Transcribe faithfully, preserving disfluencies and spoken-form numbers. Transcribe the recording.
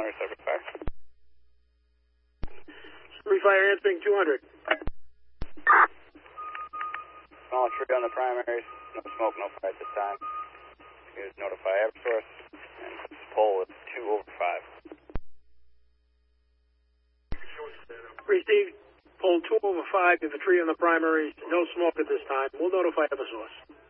primary subject fire. Three fire answering two hundred. Small tree on the primaries. No smoke, no fire at this time. Use notify Eversource. And pole is two over five. Received. Pole two over five. If a tree on the primaries. No smoke at this time. We'll notify Eversource.